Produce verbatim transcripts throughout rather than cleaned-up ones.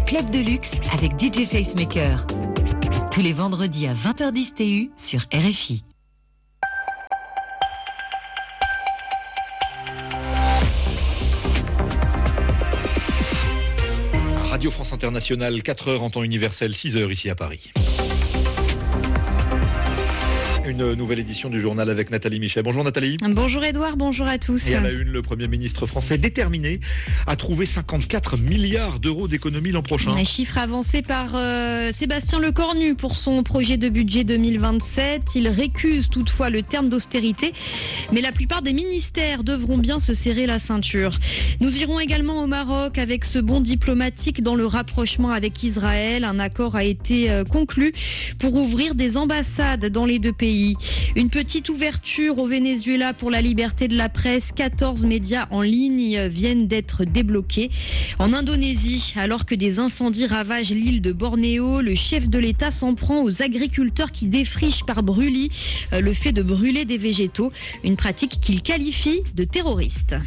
Club de Luxe avec D J Facemaker. Tous les vendredis à vingt heures dix T U sur R F I. Radio France Internationale, quatre heures en temps universel, six heures ici à Paris. Une nouvelle édition du journal avec Nathalie Michet. Bonjour Nathalie. Bonjour Edouard, bonjour à tous. Et à la une, le Premier ministre français déterminé à trouver cinquante-quatre milliards d'euros d'économies l'an prochain. Un chiffre avancé par euh, Sébastien Lecornu pour son projet de budget deux mille vingt-sept. Il récuse toutefois le terme d'austérité, mais la plupart des ministères devront bien se serrer la ceinture. Nous irons également au Maroc avec ce bond diplomatique dans le rapprochement avec Israël. Un accord a été euh, conclu pour ouvrir des ambassades dans les deux pays. Une petite ouverture au Venezuela pour la liberté de la presse. quatorze médias en ligne viennent d'être débloqués. En Indonésie, alors que des incendies ravagent l'île de Bornéo, le chef de l'État s'en prend aux agriculteurs qui défrichent par brûlis le fait de brûler des végétaux. Une pratique qu'il qualifie de terroriste.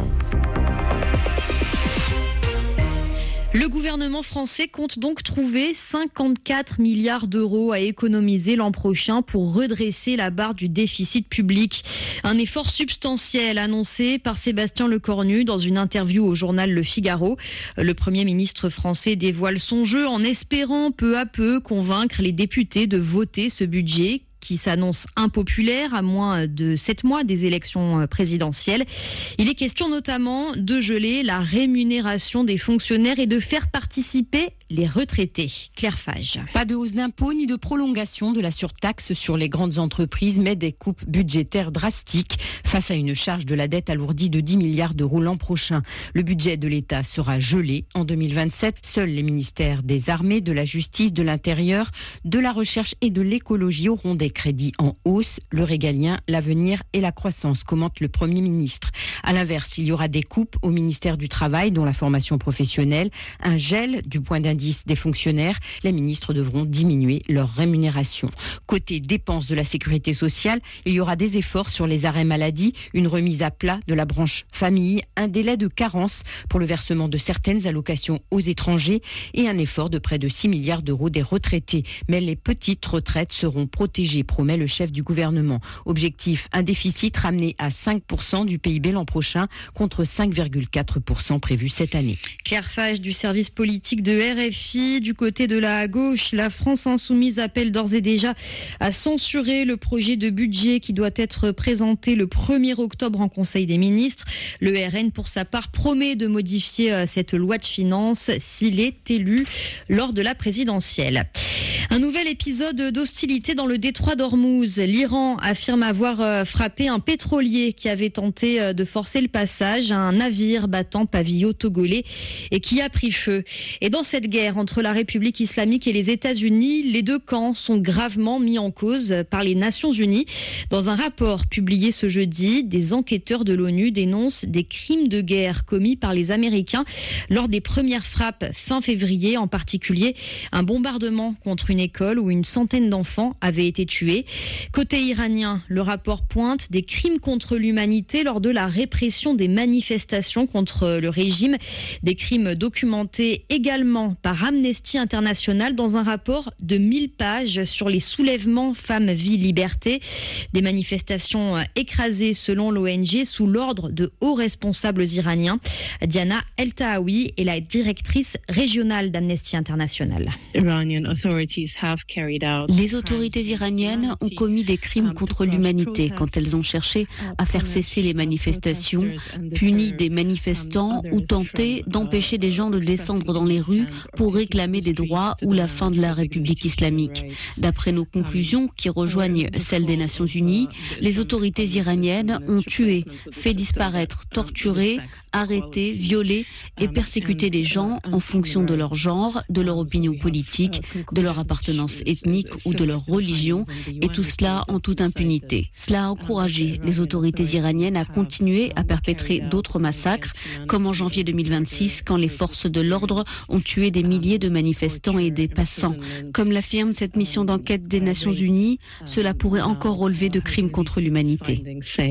Le gouvernement français compte donc trouver cinquante-quatre milliards d'euros à économiser l'an prochain pour redresser la barre du déficit public. Un effort substantiel annoncé par Sébastien Lecornu dans une interview au journal Le Figaro. Le Premier ministre français dévoile son jeu en espérant peu à peu convaincre les députés de voter ce budget qui s'annonce impopulaire à moins de sept mois des élections présidentielles. Il est question notamment de geler la rémunération des fonctionnaires et de faire participer les retraités. Claire Fage. Pas de hausse d'impôts ni de prolongation de la surtaxe sur les grandes entreprises, mais des coupes budgétaires drastiques face à une charge de la dette alourdie de dix milliards d'euros l'an prochain. Le budget de l'État sera gelé en deux mille vingt-sept. Seuls les ministères des Armées, de la Justice, de l'Intérieur, de la Recherche et de l'Écologie auront des crédits en hausse. Le régalien, l'avenir et la croissance, commente le Premier ministre. À l'inverse, il y aura des coupes au ministère du Travail, dont la formation professionnelle, un gel du point d'indice des fonctionnaires. Les ministres devront diminuer leur rémunération. Côté dépenses de la sécurité sociale, il y aura des efforts sur les arrêts maladie, une remise à plat de la branche famille, un délai de carence pour le versement de certaines allocations aux étrangers et un effort de près de six milliards d'euros des retraités. Mais les petites retraites seront protégées, promet le chef du gouvernement. Objectif, un déficit ramené à cinq pour cent du P I B l'an prochain contre cinq virgule quatre pour cent prévu cette année. Claire Fage du service politique de R F I. Du côté de la gauche, la France insoumise appelle d'ores et déjà à censurer le projet de budget qui doit être présenté le premier octobre en Conseil des ministres. Le R N, pour sa part, promet de modifier cette loi de finances s'il est élu lors de la présidentielle. Un nouvel épisode d'hostilité dans le détroit d'Ormuz. L'Iran affirme avoir frappé un pétrolier qui avait tenté de forcer le passage à un navire battant pavillon togolais et qui a pris feu. Et dans cette guerre entre la République islamique et les États-Unis, les deux camps sont gravement mis en cause par les Nations Unies. Dans un rapport publié ce jeudi, des enquêteurs de l'ONU dénoncent des crimes de guerre commis par les Américains lors des premières frappes fin février, en particulier un bombardement contre une école où une centaine d'enfants avaient été tués. Côté iranien, le rapport pointe des crimes contre l'humanité lors de la répression des manifestations contre le régime, des crimes documentés également par Amnesty International dans un rapport de mille pages sur les soulèvements femmes, vie, liberté. Des manifestations écrasées selon l'O N G sous l'ordre de hauts responsables iraniens. Diana El-Tahawi est la directrice régionale d'Amnesty International. Les autorités iraniennes ont commis des crimes contre l'humanité quand elles ont cherché à faire cesser les manifestations, puni des manifestants ou tenté d'empêcher des gens de descendre dans les rues pour réclamer des droits ou la fin de la République islamique. D'après nos conclusions, qui rejoignent celles des Nations Unies, les autorités iraniennes ont tué, fait disparaître, torturé, arrêté, violé et persécuté des gens en fonction de leur genre, de leur opinion politique, de leur appartenance appartenance ethnique ou de leur religion, et tout cela en toute impunité. Cela a encouragé les autorités iraniennes à continuer à perpétrer d'autres massacres, comme en janvier deux mille vingt-six, quand les forces de l'ordre ont tué des milliers de manifestants et des passants. Comme l'affirme cette mission d'enquête des Nations Unies, cela pourrait encore relever de crimes contre l'humanité.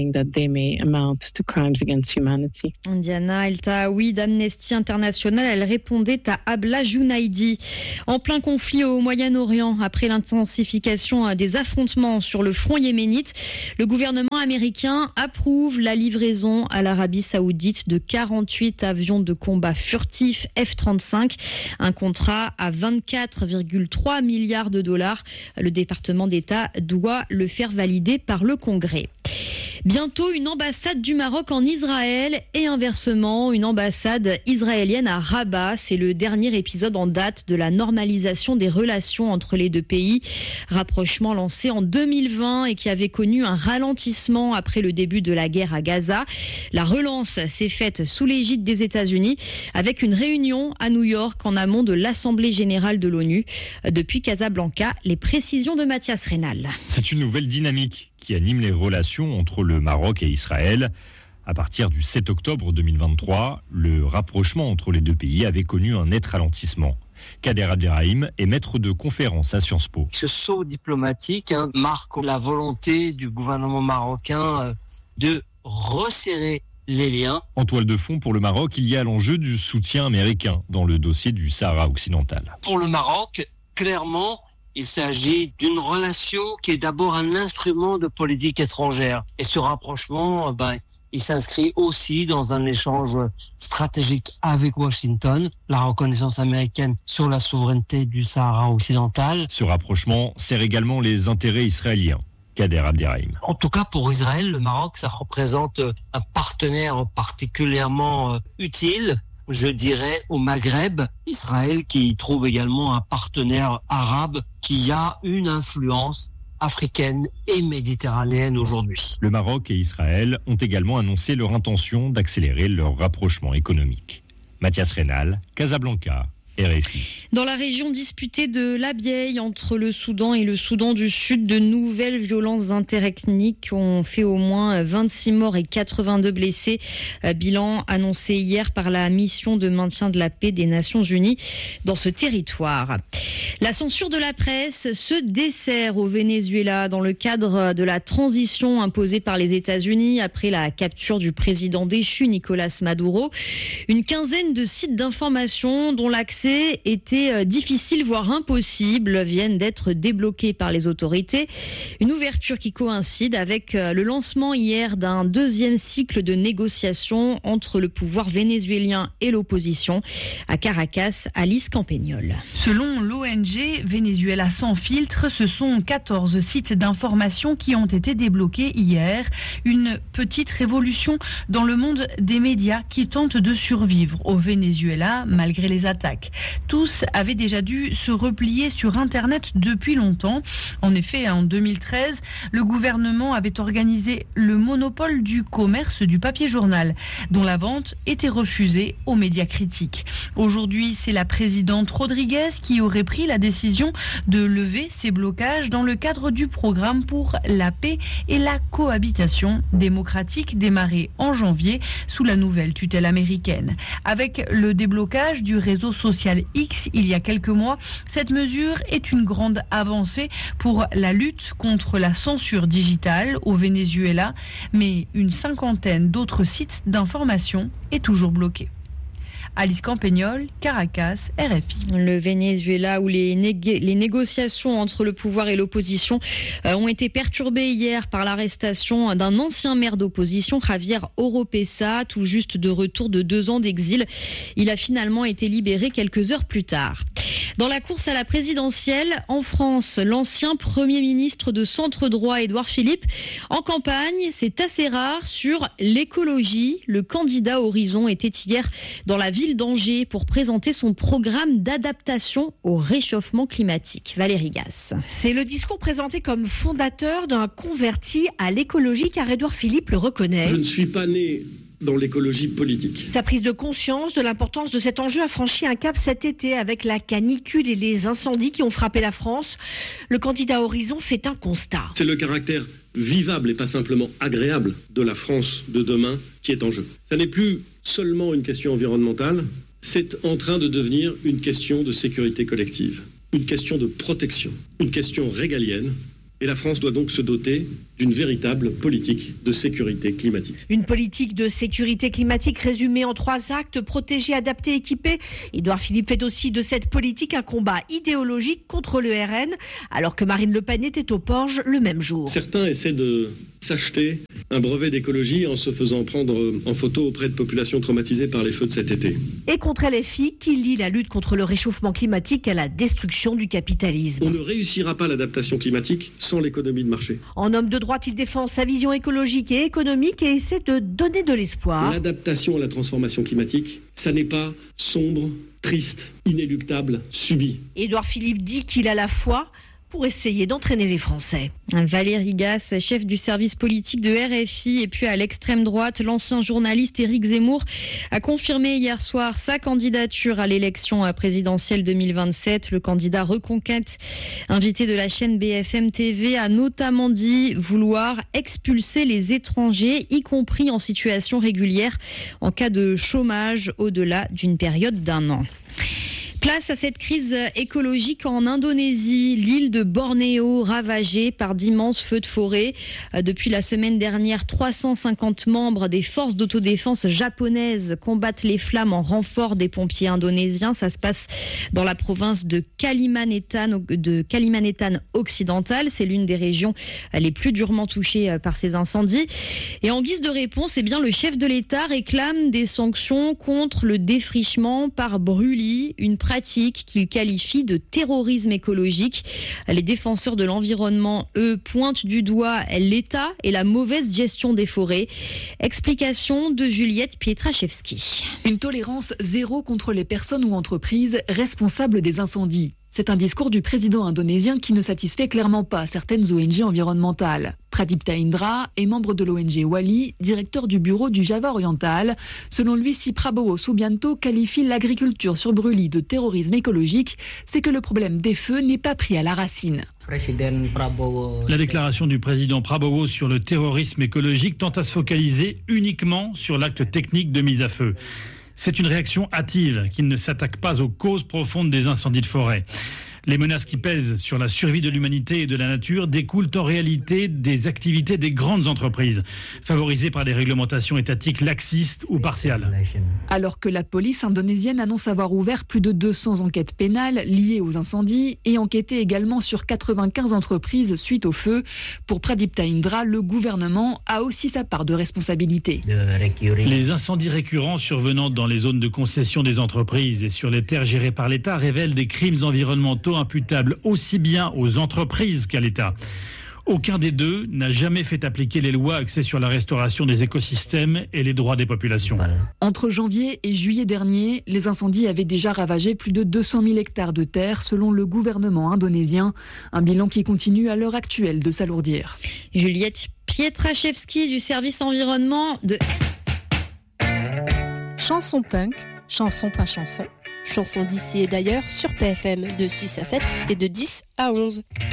Diana El-Tahawi d'Amnesty International, elle répondait à Abla Junaidi. En plein conflit au Moyen-Orient, après l'intensification des affrontements sur le front yéménite, le gouvernement américain approuve la livraison à l'Arabie Saoudite de quarante-huit avions de combat furtifs F trente-cinq, un contrat à vingt-quatre virgule trois milliards de dollars. Le département d'État doit le faire valider par le Congrès. Bientôt une ambassade du Maroc en Israël et inversement une ambassade israélienne à Rabat. C'est le dernier épisode en date de la normalisation des relations entre les deux pays. Rapprochement lancé en deux mille vingt et qui avait connu un ralentissement après le début de la guerre à Gaza. La relance s'est faite sous l'égide des États-Unis avec une réunion à New York en amont de l'Assemblée générale de l'ONU. Depuis Casablanca, les précisions de Mathias Reynal. C'est une nouvelle dynamique qui anime les relations entre le Maroc et Israël. À partir du sept octobre deux mille vingt-trois, le rapprochement entre les deux pays avait connu un net ralentissement. Kader Abderrahim est maître de conférence à Sciences Po. Ce saut diplomatique hein, marque la volonté du gouvernement marocain euh, de resserrer les liens. En toile de fond pour le Maroc, il y a l'enjeu du soutien américain dans le dossier du Sahara occidental. Pour le Maroc, clairement, il s'agit d'une relation qui est d'abord un instrument de politique étrangère. Et ce rapprochement, ben, il s'inscrit aussi dans un échange stratégique avec Washington, la reconnaissance américaine sur la souveraineté du Sahara occidental. Ce rapprochement sert également les intérêts israéliens. Kader Abderrahim. En tout cas, pour Israël, le Maroc, ça représente un partenaire particulièrement utile, je dirais, au Maghreb. Israël qui trouve également un partenaire arabe qui a une influence africaine et méditerranéenne aujourd'hui. Le Maroc et Israël ont également annoncé leur intention d'accélérer leur rapprochement économique. Mathias Reynal, Casablanca. R F I. Dans la région disputée de l'Abyei, entre le Soudan et le Soudan du Sud, de nouvelles violences interethniques ont fait au moins vingt-six morts et quatre-vingt-deux blessés. Bilan annoncé hier par la mission de maintien de la paix des Nations Unies dans ce territoire. La censure de la presse se dessert au Venezuela dans le cadre de la transition imposée par les États-Unis après la capture du président déchu Nicolás Maduro. Une quinzaine de sites d'information dont l'accès était difficile, voire impossible, viennent d'être débloqués par les autorités. Une ouverture qui coïncide avec le lancement hier d'un deuxième cycle de négociations entre le pouvoir vénézuélien et l'opposition. À Caracas, Alice Campagnol. Selon l'O N G Venezuela sans filtre, ce sont quatorze sites d'information qui ont été débloqués hier. Une petite révolution dans le monde des médias qui tente de survivre au Venezuela malgré les attaques. Tous avaient déjà dû se replier sur Internet depuis longtemps. En effet, en deux mille treize, le gouvernement avait organisé le monopole du commerce du papier journal, dont la vente était refusée aux médias critiques. Aujourd'hui, c'est la présidente Rodriguez qui aurait pris la décision de lever ces blocages dans le cadre du programme pour la paix et la cohabitation démocratique démarré en janvier sous la nouvelle tutelle américaine. Avec le déblocage du réseau social X il y a quelques mois, cette mesure est une grande avancée pour la lutte contre la censure digitale au Venezuela, mais une cinquantaine d'autres sites d'information est toujours bloquée. Alice Campagnol, Caracas, R F I. Le Venezuela où les, nég- les négociations entre le pouvoir et l'opposition euh, ont été perturbées hier par l'arrestation d'un ancien maire d'opposition, Javier Oropesa, tout juste de retour de deux ans d'exil. Il a finalement été libéré quelques heures plus tard. Dans la course à la présidentielle, en France, l'ancien Premier ministre de centre-droit, Édouard Philippe, en campagne, c'est assez rare sur l'écologie. Le candidat Horizon était hier dans la ville d'Angers pour présenter son programme d'adaptation au réchauffement climatique. Valérie Gasse. C'est le discours présenté comme fondateur d'un converti à l'écologie, car Édouard Philippe le reconnaît. Je ne suis pas né dans l'écologie politique. Sa prise de conscience de l'importance de cet enjeu a franchi un cap cet été avec la canicule et les incendies qui ont frappé la France. Le candidat Horizon fait un constat. C'est le caractère vivable et pas simplement agréable de la France de demain qui est en jeu. Ça n'est plus seulement une question environnementale, c'est en train de devenir une question de sécurité collective, une question de protection, une question régalienne. Et la France doit donc se doter d'une véritable politique de sécurité climatique. Une politique de sécurité climatique résumée en trois actes: protéger, adapter, équiper. Édouard Philippe fait aussi de cette politique un combat idéologique contre le R N, alors que Marine Le Pen était au Porge le même jour. Certains essaient de s'acheter un brevet d'écologie en se faisant prendre en photo auprès de populations traumatisées par les feux de cet été. Et contre L F I qui lie la lutte contre le réchauffement climatique à la destruction du capitalisme. On ne réussira pas l'adaptation climatique sans l'économie de marché. En homme de droite, il défend sa vision écologique et économique et essaie de donner de l'espoir. L'adaptation à la transformation climatique, ça n'est pas sombre, triste, inéluctable, subi. Édouard Philippe dit qu'il a la foi pour essayer d'entraîner les Français. Valérie Gasse, chef du service politique de R F I, et puis à l'extrême droite, l'ancien journaliste Éric Zemmour a confirmé hier soir sa candidature à l'élection présidentielle deux mille vingt-sept. Le candidat Reconquête, invité de la chaîne B F M T V, a notamment dit vouloir expulser les étrangers, y compris en situation régulière, en cas de chômage au-delà d'une période d'un an. Place à cette crise écologique en Indonésie, l'île de Bornéo ravagée par d'immenses feux de forêt. Depuis la semaine dernière, trois cent cinquante membres des forces d'autodéfense japonaises combattent les flammes en renfort des pompiers indonésiens. Ça se passe dans la province de Kalimantan, de Kalimantan occidental. C'est l'une des régions les plus durement touchées par ces incendies. Et en guise de réponse, eh bien, le chef de l'État réclame des sanctions contre le défrichement par brûlis, une pratique qu'il qualifie de terrorisme écologique. Les défenseurs de l'environnement, eux, pointent du doigt l'État et la mauvaise gestion des forêts. Explication de Juliette Pietraszewski. Une tolérance zéro contre les personnes ou entreprises responsables des incendies. C'est un discours du président indonésien qui ne satisfait clairement pas certaines O N G environnementales. Pradipta Indra est membre de l'O N G Wali, directeur du bureau du Java oriental. Selon lui, si Prabowo Subianto qualifie l'agriculture sur brûlis de terrorisme écologique, c'est que le problème des feux n'est pas pris à la racine. La déclaration du président Prabowo sur le terrorisme écologique tente à se focaliser uniquement sur l'acte technique de mise à feu. C'est une réaction hâtive qui ne s'attaque pas aux causes profondes des incendies de forêt. Les menaces qui pèsent sur la survie de l'humanité et de la nature découlent en réalité des activités des grandes entreprises, favorisées par des réglementations étatiques laxistes ou partiales. Alors que la police indonésienne annonce avoir ouvert plus de deux cents enquêtes pénales liées aux incendies et enquêté également sur quatre-vingt-quinze entreprises suite au feu, pour Pradipta Indra, le gouvernement a aussi sa part de responsabilité. Les incendies récurrents survenant dans les zones de concession des entreprises et sur les terres gérées par l'État révèlent des crimes environnementaux imputables aussi bien aux entreprises qu'à l'État. Aucun des deux n'a jamais fait appliquer les lois axées sur la restauration des écosystèmes et les droits des populations. Entre janvier et juillet dernier, les incendies avaient déjà ravagé plus de deux cent mille hectares de terre selon le gouvernement indonésien. Un bilan qui continue à l'heure actuelle de s'alourdir. Juliette Pietraszewski du service environnement de... Chanson punk, chanson pas chanson. Chanson d'ici et d'ailleurs sur P F M de six à sept et de dix à onze.